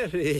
Mary.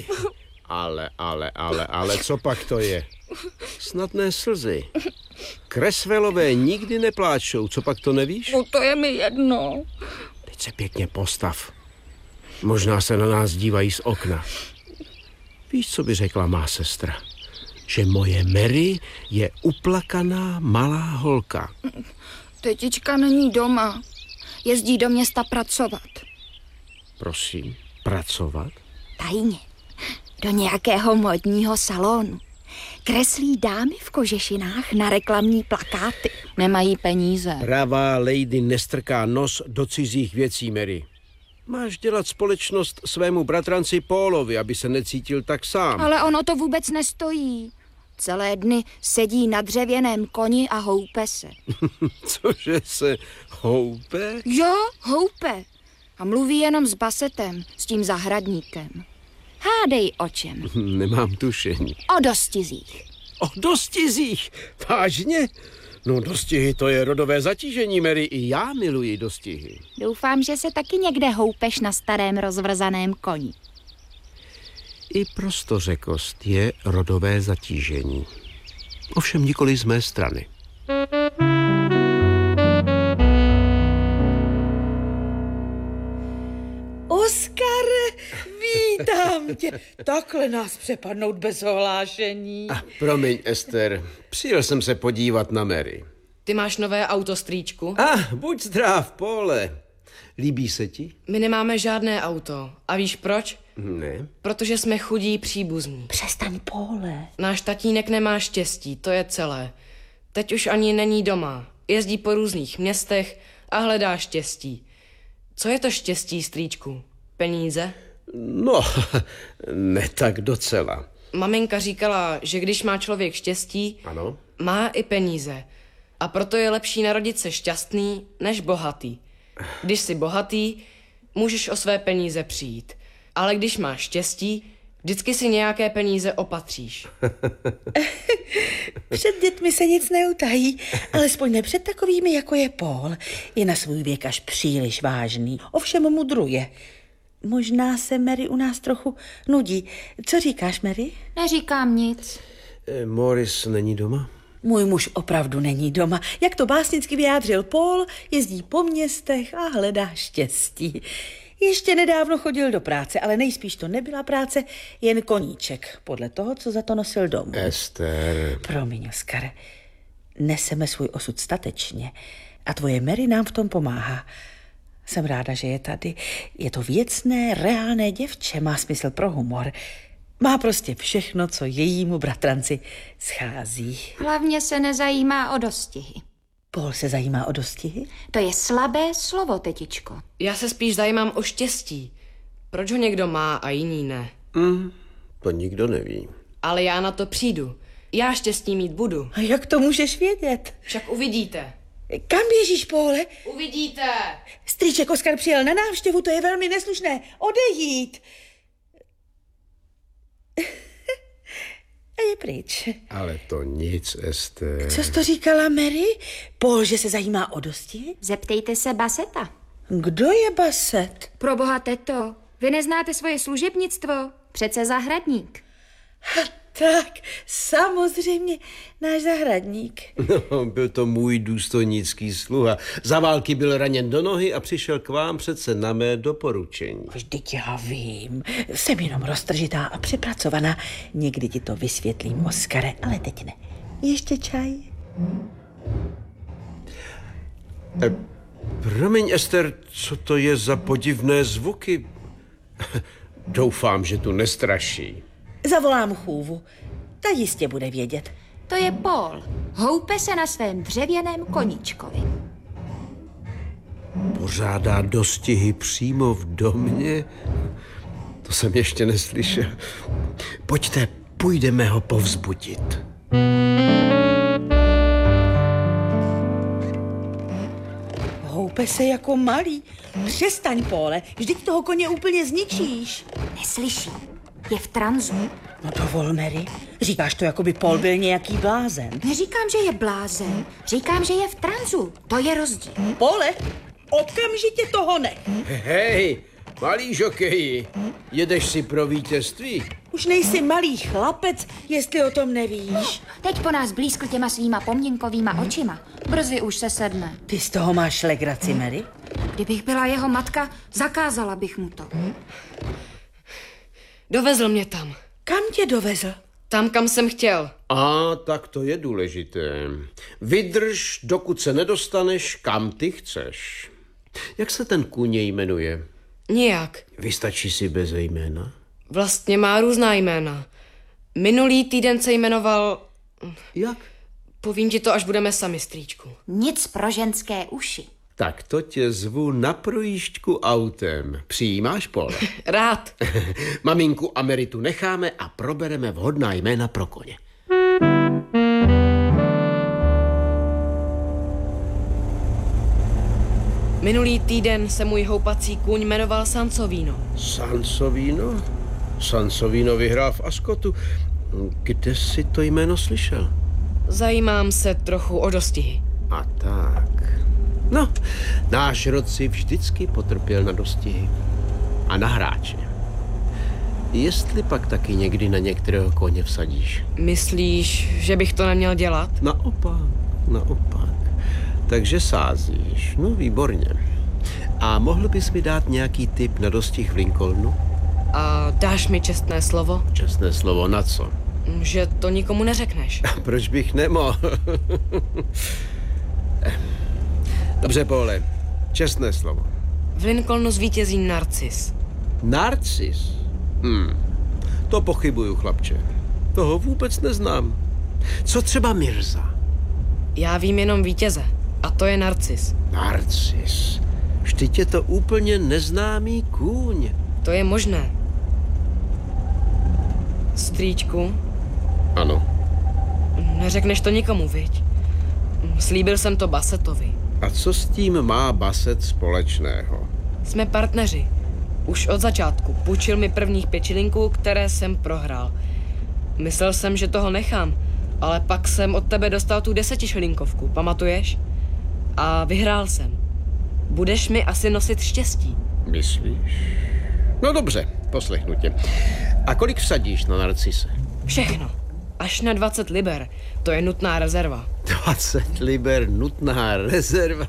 Ale, co pak to je? Snad ne slzy. Creswellové nikdy nepláčou, co pak to nevíš? No to je mi jedno. Teď se pěkně postav. Možná se na nás dívají z okna. Víš, co by řekla má sestra? Že moje Mary je uplakaná malá holka. Tetička není doma. Jezdí do města pracovat. Prosím, pracovat? Tajně. Do nějakého modního salonu. Kreslí dámy v kožešinách na reklamní plakáty. Nemají peníze. Pravá lady nestrká nos do cizích věcí, Mary. Máš dělat společnost svému bratranci Paulovi, aby se necítil tak sám. Ale ono to vůbec nestojí. Celé dny sedí na dřevěném koni a houpe se. Cože se houpe? Jo, houpe. A mluví jenom s Bassetem, s tím zahradníkem. Hádej o čem? Nemám tušení. O dostizích. O dostizích? Vážně? No dostihy, to je rodové zatížení, Mary. I já miluji dostihy. Doufám, že se taky někde houpeš na starém rozvrzaném koni. I prostořekost je rodové zatížení. Ovšem nikoli z mé strany. Oskar, vítám tě. Takhle nás přepadnout bez ohlášení. Promiň, Ester, přijel jsem se podívat na Mary. Ty máš nové auto, strýčku? Buď zdrav, Pole. Líbí se ti? My nemáme žádné auto. A víš proč? Ne. Protože jsme chudí příbuzní. Přestaň, Pole. Náš tatínek nemá štěstí, to je celé. Teď už ani není doma. Jezdí po různých městech a hledá štěstí. Co je to štěstí, strýčku? Peníze? No, ne tak docela. Maminka říkala, že když má člověk štěstí, Ano? má i peníze. A proto je lepší narodit se šťastný, než bohatý. Když jsi bohatý, můžeš o své peníze přijít. Ale když máš štěstí, vždycky si nějaké peníze opatříš. Před dětmi se nic neutají, alespoň ne před takovými, jako je Paul. Je na svůj věk až příliš vážný, ovšem mudruje. Možná se Mary u nás trochu nudí. Co říkáš, Mary? Neříkám nic. Morris není doma? Můj muž opravdu není doma. Jak to básnicky vyjádřil Paul, jezdí po městech a hledá štěstí. Ještě nedávno chodil do práce, ale nejspíš to nebyla práce, jen koníček, podle toho, co za to nosil domů. Ester. Promiň, Oskare, neseme svůj osud statečně a tvoje Mary nám v tom pomáhá. Jsem ráda, že je tady. Je to věcné, reálné děvče, má smysl pro humor. Má prostě všechno, co jejímu bratranci schází. Hlavně se nezajímá o dostihy. Paul se zajímá o dostihy? To je slabé slovo, tetičko. Já se spíš zajímám o štěstí. Proč ho někdo má a jiný ne? To nikdo neví. Ale já na to přijdu. Já štěstí mít budu. A jak to můžeš vědět? Však uvidíte. Kam běžíš, Paule? Uvidíte. Strýček Oskar přijel na návštěvu, to je velmi neslušné. Odejít. A je pryč. Ale to nic, Ester. Co jsi to říkala, Mary? Paul, že se zajímá o dosti? Zeptejte se Basseta. Kdo je Basset? Proboha, teto, vy neznáte svoje služebnictvo? Přece zahradník. Tak, samozřejmě, náš zahradník. No, byl to můj důstojnický sluha. Za války byl raněn do nohy a přišel k vám přece na mé doporučení. Vždyť já vím, jsem jenom roztržitá a přepracovaná. Někdy ti to vysvětlím, Oskare, ale teď ne. Ještě čaj? Promiň, Ester, co to je za podivné zvuky? Doufám, že tu nestraší. Zavolám chůvu. Ta jistě bude vědět. To je Paul. Houpe se na svém dřevěném koníčkovi. Pořádá dostihy přímo v domě? To jsem ještě neslyšel. Pojďte, půjdeme ho povzbudit. Houpe se jako malý. Přestaň, Paule, vždyť toho koně úplně zničíš. Neslyší. Je v tranzu. No dovol, Mary. Říkáš to, jako by Paul byl nějaký blázen. Neříkám, že je blázen. Říkám, že je v tranzu. To je rozdíl. Paule, okamžitě toho ne. Hej, Malý žokeji, jedeš si pro vítězství? Už nejsi malý chlapec, jestli o tom nevíš. Teď po nás blízkl těma svýma pomněnkovýma očima. Brzy už se sedne. Ty z toho máš legraci, Mary? Kdybych byla jeho matka, zakázala bych mu to. Dovezl mě tam. Kam tě dovezl? Tam, kam jsem chtěl. A tak to je důležité. Vydrž, dokud se nedostaneš, kam ty chceš. Jak se ten kůň jmenuje? Nijak. Vystačí si bez jména? Vlastně má různá jména. Minulý týden se jmenoval... Jak? Povím ti to, až budeme sami, strýčku. Nic pro ženské uši. Tak to tě zvu na projížďku autem. Přijímáš, Pole? Rád. Maminku Ameritu necháme a probereme vhodná jména pro koně. Minulý týden se můj houpací kůň jmenoval Sansovino. Sansovino? Sansovino vyhrál v Ascotu. Kde jsi to jméno slyšel? Zajímám se trochu o dostihy. A tak. No, náš rod si vždycky potrpěl na dostihy. A na hráče. Jestli pak taky někdy na některého koně vsadíš? Myslíš, že bych to neměl dělat? Naopak. Takže sázíš. No, výborně. A mohl bys mi dát nějaký tip na dostih v Lincolnu? A dáš mi čestné slovo? Čestné slovo na co? Že to nikomu neřekneš. Proč bych nemohl? Dobře, Pole, čestné slovo. V Lincolnu zvítězí Narcis. Narcis? To pochybuju, chlapče. Toho vůbec neznám. Co třeba Mirza? Já vím jenom vítěze. A to je Narcis. Narcis. Vždyť je to úplně neznámý kůň. To je možné. Strýčku, Ano. neřekneš to nikomu, viď? Slíbil jsem to Bassetovi. A co s tím má Basset společného? Jsme partneři. Už od začátku půjčil mi prvních 5 šilinků, které jsem prohrál. Myslel jsem, že toho nechám, ale pak jsem od tebe dostal tu 10 šilinkovku, pamatuješ? A vyhrál jsem. Budeš mi asi nosit štěstí. Myslíš? No dobře, poslechnu tě. A kolik vsadíš na Narcise? Všechno. Až na 20 liber. To je nutná rezerva. 20 liber nutná rezerva.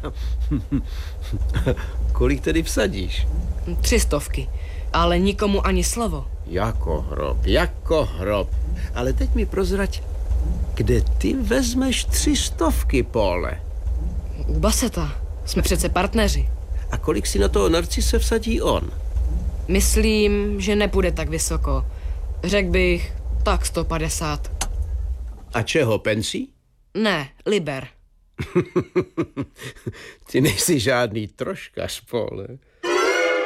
Kolik tedy vsadíš? 300. Ale nikomu ani slovo. Jako hrob. Ale teď mi prozrať, kde ty vezmeš 300, Pole? U Basseta. Jsme přece partneři. A kolik si na toho Narcise vsadí on? Myslím, že nepůjde tak vysoko. Řekl bych tak 150. A čeho, pensí? Ne, liber. Ty nejsi žádný troškař, Pole.